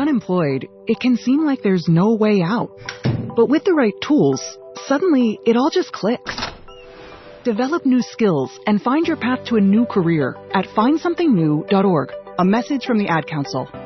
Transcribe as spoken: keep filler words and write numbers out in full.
unemployed, it can seem like there's no way out. But with the right tools, suddenly it all just clicks. Develop new skills and find your path to a new career at find something new dot org. A message from the Ad Council.